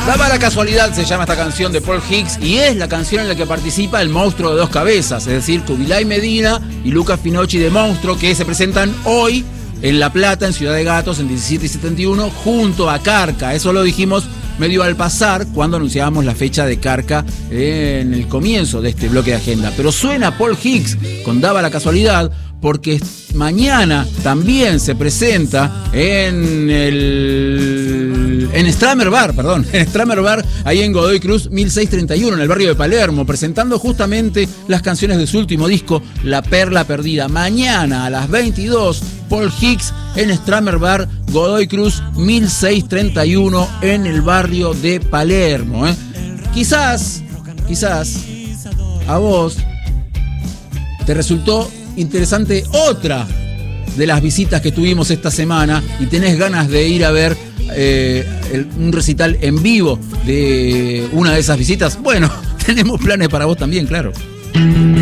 Daba la casualidad, se llama esta canción de Paul Hicks, y es la canción en la que participa el Monstruo de Dos Cabezas, es decir, Kubilay Medina y Lucas Finocchi de Monstruo, que se presentan hoy en La Plata, en Ciudad de Gatos, en 17 y 71, junto a Carca. Eso lo dijimos medio al pasar cuando anunciábamos la fecha de Carca en el comienzo de este bloque de agenda. Pero suena Paul Hicks con Daba la casualidad, porque mañana también se presenta en Stramer Bar, ahí en Godoy Cruz 1631, en el barrio de Palermo, presentando justamente las canciones de su último disco, La Perla Perdida. Mañana a las 22, Paul Hicks en Stramer Bar, Godoy Cruz 1631, en el barrio de Palermo. Quizás a vos te resultó interesante otra de las visitas que tuvimos esta semana y tenés ganas de ir a ver un recital en vivo de una de esas visitas. Bueno, tenemos planes para vos también, claro.